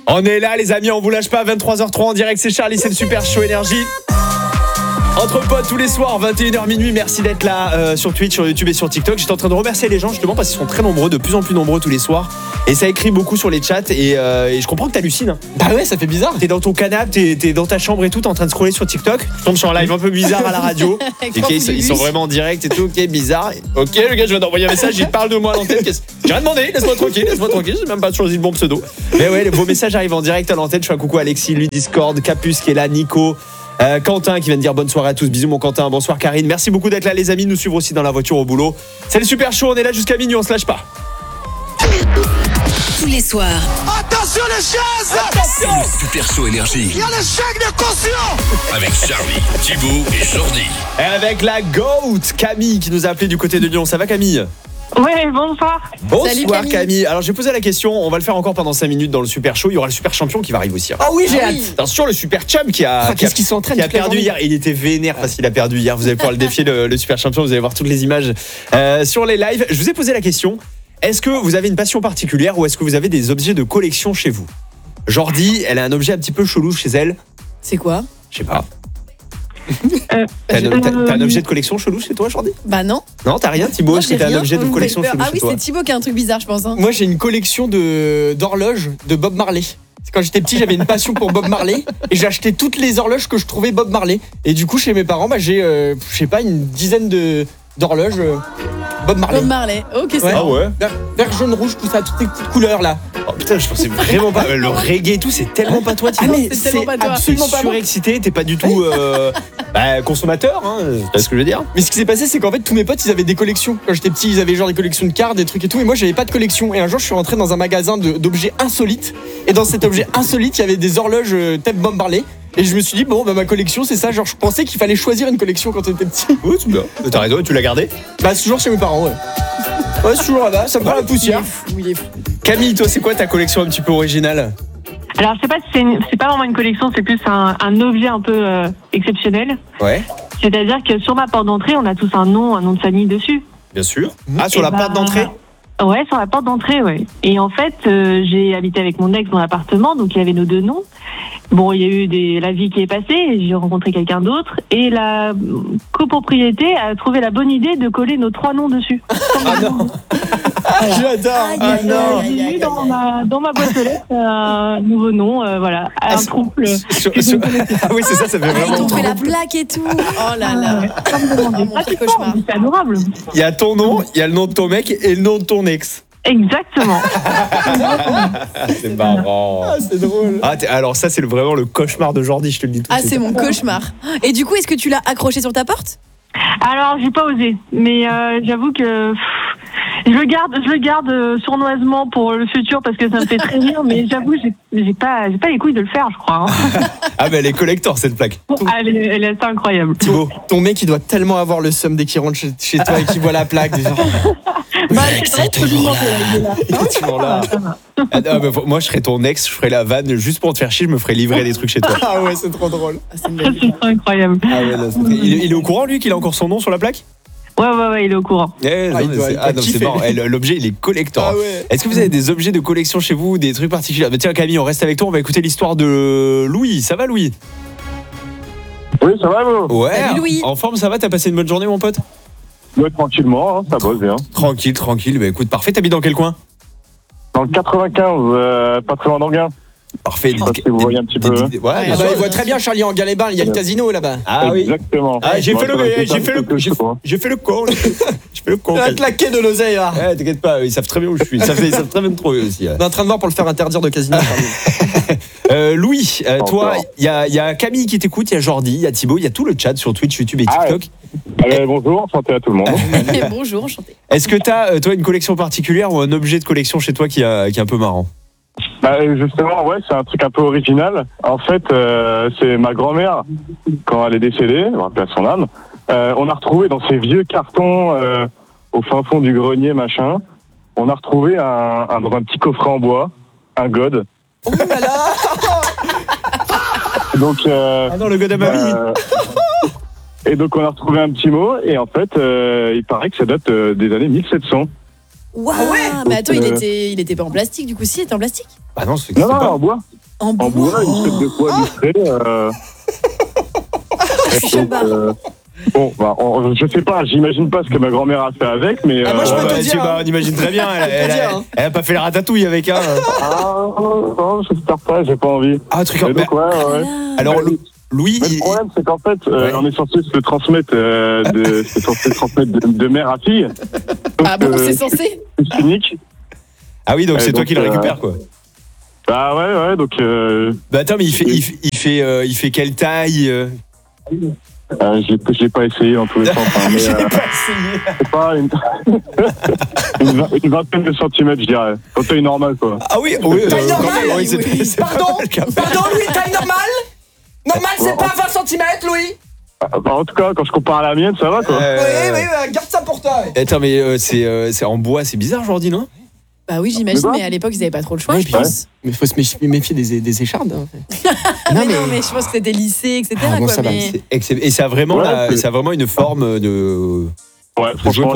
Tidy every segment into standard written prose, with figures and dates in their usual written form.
On est là les amis, on vous lâche pas, 23h03 en direct, c'est Charlie, c'est le Super Show Énergie. Entre potes tous les soirs, 21h minuit, merci d'être là sur Twitch, sur YouTube et sur TikTok. J'étais en train de remercier les gens justement parce qu'ils sont très nombreux, de plus en plus nombreux tous les soirs. Et ça écrit beaucoup sur les chats et je comprends que t'hallucines. Bah ouais, ça fait bizarre. T'es dans ton canapé, t'es dans ta chambre et tout, t'es en train de scroller sur TikTok. Je tombe sur un live un peu bizarre à la radio. Ils sont vraiment en direct et tout, ok, bizarre. Ok, le gars, je viens d'envoyer un message, il parle de moi à l'antenne. J'ai rien demandé, laisse-moi tranquille, j'ai même pas choisi le bon pseudo. Mais ouais, vos messages arrivent en direct à l'antenne. Je fais un coucou à Alexis, lui Discord, Capus qui est là, Nico. Quentin qui vient de dire bonne soirée à tous, bisous mon Quentin, bonsoir Karine, merci beaucoup d'être là les amis, nous suivre aussi dans la voiture au boulot. C'est le Super Show, on est là jusqu'à minuit, on se lâche pas. Tous les soirs. Attention les chaises. C'est le Super Show Énergie. Il y a le chèque de caution. Avec Charlie, Thibaut et Jordi. Et avec la GOAT Camille qui nous a appelé du côté de Lyon, ça va Camille? Ouais, bonsoir. Bonsoir Camille. Alors j'ai posé la question, on va le faire encore pendant 5 minutes dans le Super Show. Il y aura le Super Champion qui va arriver aussi. Ah oui, j'ai hâte. Attention, le Super Chum qui a perdu hier. Il était vénère parce qu'il a perdu hier. Vous allez pouvoir le défier, le Super Champion. Vous allez voir toutes les images sur les lives. Je vous ai posé la question, est-ce que vous avez une passion particulière ou est-ce que vous avez des objets de collection chez vous? Jordi, elle a un objet un petit peu chelou chez elle. C'est quoi? Je sais pas. T'as un objet de collection chelou chez toi, Jordi? Bah non. Non, t'as rien, Thibaut? Est-ce que t'as un objet de collection chelou chez toi? Ah oui, c'est Thibaut qui a un truc bizarre, je pense. Hein. Moi, j'ai une collection d'horloges de Bob Marley. Quand j'étais petit, j'avais une passion pour Bob Marley et j'ai acheté toutes les horloges que je trouvais Bob Marley. Et du coup, chez mes parents, j'ai, je sais pas, une dizaine d'horloges Bob Marley. Bob Marley, ok, c'est Ah ouais. Vert, jaune, rouge, tout ça, toutes les petites couleurs là. Oh putain, je pensais vraiment pas. Le reggae et tout, c'est tellement pas toi, Thibaut. Ah mais c'est tellement pas toi. absolument pas moi. Surexcité, t'es pas du tout consommateur, hein, c'est ce que je veux dire. Mais ce qui s'est passé, c'est qu'en fait, tous mes potes, ils avaient des collections. Quand j'étais petit, ils avaient genre des collections de cartes, des trucs et tout. Et moi, j'avais pas de collection. Et un jour, je suis rentré dans un magasin d'objets insolites. Et dans cet objet insolite, il y avait des horloges type Bob Marley. Et je me suis dit, bon, bah ma collection, c'est ça. Genre, je pensais qu'il fallait choisir une collection quand on était petit. Oui, c'est bien. T'as raison, tu l'as gardé? Bah, c'est toujours chez mes parents, ouais. Ouais, c'est toujours là-bas, ça me prend la poussière. Il est fou. Camille, toi, c'est quoi ta collection un petit peu originale? Alors, je sais pas si c'est pas vraiment une collection, c'est plus un objet un peu exceptionnel. Ouais, C'est-à-dire que sur ma porte d'entrée, on a tous un nom de famille dessus. bien sûr. Ah, sur la porte d'entrée? Ouais, sur la porte d'entrée, ouais. Et en fait, j'ai habité avec mon ex dans l'appartement, donc il y avait nos deux noms. Bon, il y a eu la vie qui est passée, j'ai rencontré quelqu'un d'autre, et la copropriété a trouvé la bonne idée de coller nos 3 noms dessus. Ah non. J'adore. Aïe, aïe, aïe, J'ai aïe, eu dans aïe. ma boîte aux lettres un nouveau nom, voilà, un couple. Ah oui, c'est ça fait Ah, ils vraiment t'ont fait la trop. plaque et tout. Oh là là. Mon pire cauchemar. C'est adorable. Il y a ton nom, il y a le nom de ton mec et le nom de ton ex. Exactement. C'est marrant. Ah, c'est drôle. Ah, alors ça, c'est vraiment le cauchemar de Jordi, je te le dis tout de Ah, suite. c'est mon cauchemar. Et du coup, est-ce que tu l'as accroché sur ta porte? Alors, j'ai pas osé, mais j'avoue que je le garde sournoisement pour le futur parce que ça me fait très rire, mais j'avoue, j'ai pas les couilles de le faire, je crois. Hein. Ah, mais elle est collector, cette plaque. Elle est assez incroyable. Thibaut. Ton mec, il doit tellement avoir le seum dès qu'il rentre chez toi et qu'il voit la plaque. Déjà. Bah, c'est toujours Effectivement, là. Ah, non, mais moi, je serais ton ex, je ferais la vanne juste pour te faire chier, je me ferais livrer des trucs chez toi. Ah ouais, c'est trop drôle. Ah, c'est une belle c'est incroyable. Ah ouais, là, il est au courant, lui, qu'il a encore son nom sur la plaque? Ouais, il est au courant. Non, il doit non, c'est kiffer. marrant. L'objet, il est collector. Ah ouais. Est-ce que vous avez des objets de collection chez vous, des trucs particuliers? Tiens, Camille, on reste avec toi, on va écouter l'histoire de Louis. Ça va, Louis? Oui, ça va, vous? Ouais. Salut, Louis. En forme, ça va? T'as passé une bonne journée, mon pote? Ouais, tranquillement, hein, ça bosse bien. Tranquille. Bah écoute, parfait. T'habites dans quel coin? Dans le 95, pas très loin d'Anguin. Parfait. Je sais pas si vous voyez un petit peu. Ouais, Ouais, bien Ah bah, sûr. il voit très bien Charlie en Galébin, il y a le casino là-bas. Ah oui. Exactement. Ah, j'ai Moi, fait le con. J'ai fait le con. Il a claqué de l'oseille là. Ouais, t'inquiète pas, ils savent très bien où je suis. Ils savent très bien me trouver aussi. On est en train de voir pour le faire interdire de casino. Louis, toi, Encore. il y a Camille qui t'écoute, il y a Jordi, il y a Thibaut, il y a tout le chat sur Twitch, YouTube et Ah, TikTok. Bonjour, santé à tout le monde. Et bonjour, enchanté. Est-ce que t'as, toi, une collection particulière ou un objet de collection chez toi qui est un peu marrant? Bah, justement, ouais, c'est un truc un peu original. En fait, c'est ma grand-mère, quand elle est décédée, on rappelle son âme, on a retrouvé dans ses vieux cartons au fin fond du grenier, machin, on a retrouvé dans un petit coffret en bois, un god. Oh là là. Donc, Ah non, le gars de ma vie. et donc on a retrouvé un petit mot, et en fait, il paraît que ça date des années 1700. Waouh. Mais attends, il était pas en plastique, du coup, si, il était en plastique? Ah non, c'est Non, pas. en bois. En en bois, une tête de poids illustrée. Donc, bon, bah, je sais pas, j'imagine pas ce que ma grand-mère a fait avec, mais. Ah, moi, je peux te dire, on imagine très bien. Elle a pas fait le ratatouille avec un. non, j'espère pas, j'ai pas envie. Ah, un truc. Et donc, ouais. Alors, Louis, Mais le problème, c'est qu'en fait, on est censé se transmettre, de mère à fille. Donc, Ah bon, c'est censé. c'est unique. ah oui, donc c'est toi donc, qui le récupères, quoi. Bah ouais, donc. Bah attends, mais il fait quelle taille Je l'ai pas essayé en tous les sens. Hein, mais, c'est pas une vingtaine de centimètres, je dirais. Quand taille normale, quoi. Ah oui, Taille normale, oui, c'est pas Pardon, mal, quand même. pardon, Louis, taille normale. Normal, c'est pas 20 cm, Louis. Bah, en tout cas, quand je compare à la mienne, ça va, quoi. Oui, garde ça pour toi. Attends, mais c'est en bois, c'est bizarre aujourd'hui, non? Bah oui, j'imagine, Mais mais à l'époque, ils avaient pas trop le choix, Oui, je puis pense. Mais faut se méfier des échardes. Hein. Non, mais je pense que c'était lycée, etc. Ah, bon, quoi, ça va, mais... Et ça a vraiment, Ouais, ça a vraiment une forme de. Ouais, franchement,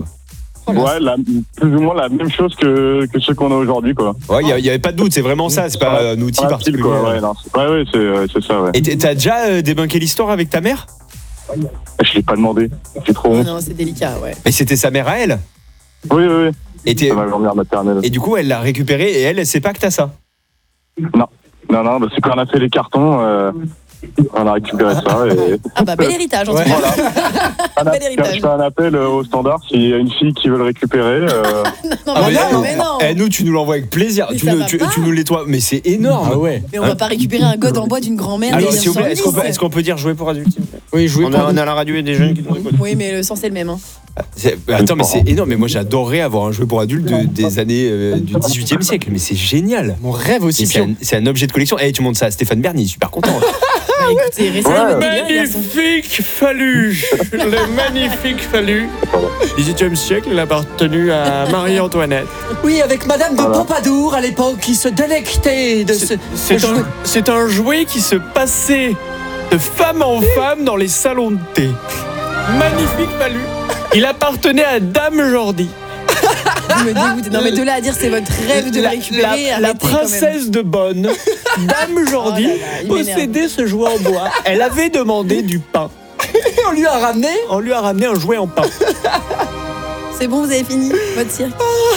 plus ou moins la même chose que ceux qu'on a aujourd'hui, quoi. Ouais, il y avait pas de doute, c'est vraiment ça, c'est pas un outil Ouais, particulier. quoi, ouais, non, c'est ça, ouais. Et t'as déjà débunké l'histoire avec ta mère? Je l'ai pas demandé, c'est trop Oh honte. non, c'est délicat, ouais. Mais c'était sa mère à elle? Oui. Et, C'est ma grand-mère maternelle. et du coup, elle l'a récupéré et elle sait pas que t'as ça. Non, bah, c'est quand on a fait les cartons, on a récupéré ça. Et... Ah bah, bel héritage, en tout cas. Bel héritage. Je fais un appel au standard s'il y a une fille qui veut le récupérer. Non, Ah, mais non. Eh, nous, tu nous l'envoies avec plaisir. Mais Tu ça nous- va tu- pas. tu nous nettoies. Mais c'est énorme. Ah ouais. Mais on va pas récupérer un god en bois d'une grand-mère. Alors, des s'il vous plaît, est-ce 1910. qu'on peut dire jouer pour adultes, s'il vous plaît? Oui, jouer On pour a à la radio et des jeunes qui nous écoutent. Oui, mais le sens, c'est le même. Hein. Attends, mais c'est énorme. Mais moi, j'adorerais avoir un jouet pour adultes des années du 18e siècle. Mais c'est génial. Mon rêve aussi. Et c'est un objet de collection. Eh, tu montres ça à Stéphane Berny, super content. Bah, écoutez, restez Ouais. votre délire, les garçons. Magnifique Fallu. Le magnifique Fallu. 18e siècle, il a appartenu à Marie-Antoinette. Oui, avec Madame de Voilà. Pompadour à l'époque qui se délectait de ce. C'est un jouet qui se passait de femme en femme dans les salons de thé. Magnifique Fallu. Il appartenait à Dame Jordi. Vous me dégoûtez. Non, mais de là à dire c'est votre rêve de le récupérer, la arrêtez quand même. princesse de Bonne, Dame Jordi, Oh là là, il m'énerve. possédait ce jouet en bois. Elle avait demandé du pain. On lui a ramené. On lui a ramené un jouet en pain. C'est bon, vous avez fini votre cirque.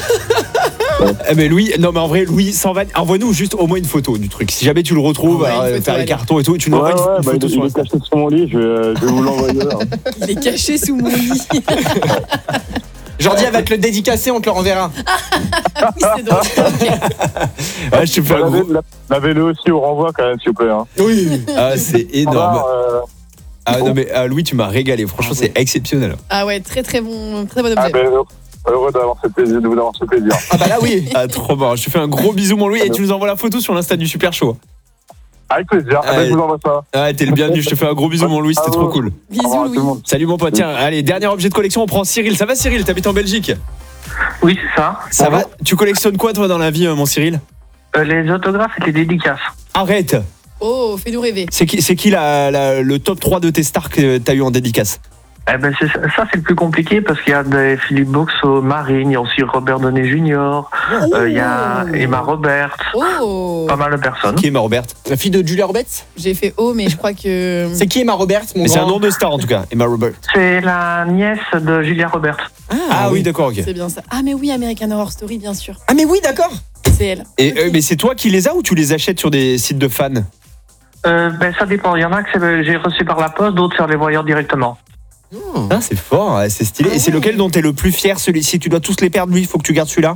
Eh mais Louis, non mais en vrai, Louis, sans vanne, envoie-nous juste au moins une photo du truc. Si jamais tu le retrouves, Ouais, une photo, faire les allez. cartons et tout, tu nous envoies une photo il sur est Insta. caché sur mon lit, je vais vous l'envoyer. Hein. Il est caché sous mon lit. Jordi, elle va te le dédicacer, on te le renverra. Oui, c'est drôle. Ok. Ah, je te fais un gros. Lavez-le aussi au renvoi quand même, s'il vous plaît. Hein. Oui. Ah, c'est énorme. Ah bon. non mais Louis, tu m'as régalé. Franchement, c'est exceptionnel. Ah ouais, très bon objet. Heureux d'avoir ce plaisir, de vous avoir ce plaisir. Ah bah là, oui. Ah, trop bon. Je te fais un gros bisou, mon Louis, et tu nous envoies la photo sur l'Insta du Super Show. Avec plaisir, Allez. je vous envoie ça. Ah, t'es le bienvenu. Je te fais un gros bisou, mon Louis. C'était trop cool. Au revoir Bisous, à tout le Louis. monde. Salut, mon pote. Tiens, allez, dernier objet de collection. On prend Cyril. Ça va, Cyril? T'habites en Belgique? Oui, c'est ça. Ça va? Tu collectionnes quoi, toi, dans la vie, mon Cyril? Les autographes et les dédicaces. Arrête. Oh, fais-nous rêver. C'est qui le top 3 de tes stars que t'as eu en dédicace? Eh ben ça c'est le plus compliqué parce qu'il y a des Philippe Boxo, Marine, il y a aussi Robert Donet Junior, il y a Emma Robert, Oh, pas mal de personnes. Qui est Emma Robert? La fille de Julia Roberts. j'ai fait oh, mais je crois que. C'est qui Emma Roberts, mon Mais c'est un grand nom de star en tout cas, Emma Robert. C'est la nièce de Julia Robert. Ah oui, d'accord, ok. C'est bien ça. Ah, mais oui, American Horror Story, bien sûr. Ah mais oui, d'accord. C'est elle. Et mais c'est toi qui les as ou tu les achètes sur des sites de fans? Ben ça dépend. Il y en a que j'ai reçu par la poste, d'autres sur les voyeurs directement. Ah, c'est fort, ouais, c'est stylé. Et c'est lequel dont t'es le plus fier? Celui-ci, tu dois tous les perdre, lui, il faut que tu gardes celui-là.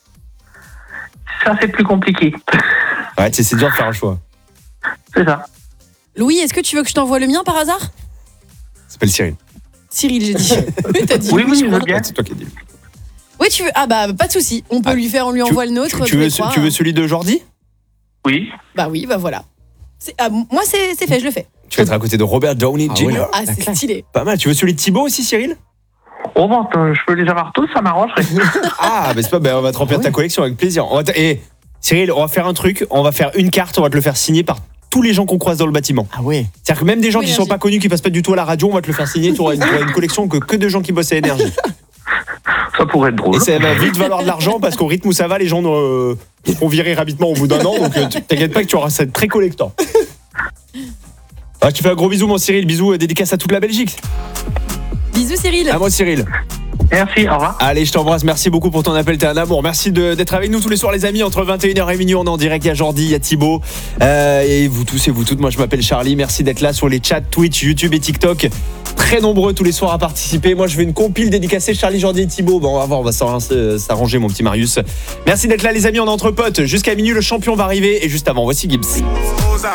Ça c'est plus compliqué. Ouais, c'est dur de faire un choix. C'est ça. Louis, est-ce que tu veux que je t'envoie le mien par hasard? Ça s'appelle Cyril. Cyril, j'ai dit. Oui, t'as dit. Oui, je je crois. veux bien. Ouais, c'est toi qui as dit. Oui, tu veux. Ah, bah, pas de souci. On peut lui faire, on lui envoie le nôtre. Tu tous veux, les trois. tu veux celui de Jordi? Oui. Bah oui, bah voilà. Moi, c'est fait, je le fais. Tu vas être à côté de Robert Downey Ah Jr. ouais. Ah, c'est stylé. Pas mal. Tu veux celui de Thibaut aussi, Cyril? Oh bon, je peux les avoir tous, ça m'arrangerait. Ah, mais c'est pas, on va te remplir ta collection avec plaisir. Et Cyril, on va faire un truc, on va faire une carte, on va te le faire signer par tous les gens qu'on croise dans le bâtiment. Ah ouais. C'est-à-dire que même des gens Oui, qui sont Énergie. pas connus, qui passent pas du tout à la radio, on va te le faire signer. Tu auras une collection que de gens qui bossent à Énergie. Ça pourrait être drôle. Et ça va vite valoir de l'argent parce qu'au rythme où ça va, les gens vont virer rapidement au bout d'un an. Donc t'inquiète pas que tu auras ça très collectant. Je te fais un gros bisou, mon Cyril. Bisous, dédicace à toute la Belgique. Bisous Cyril. À moi, Cyril. Merci, au revoir. Allez, je t'embrasse. Merci beaucoup pour ton appel. T'es un amour. Merci d'être avec nous tous les soirs, les amis. Entre 21h et minuit, on est en direct. Il y a Jordi, il y a Thibaut. Et vous tous et vous toutes. Moi, je m'appelle Charlie. Merci d'être là sur les chats Twitch, YouTube et TikTok. Très nombreux tous les soirs à participer. Moi, je veux une compile dédicacée Charlie, Jordi et Thibaut. Bon, on va voir. On va s'arranger, mon petit Marius. Merci d'être là, les amis. On est entre potes. Jusqu'à minuit, le champion va arriver. Et juste avant, voici Gibbs.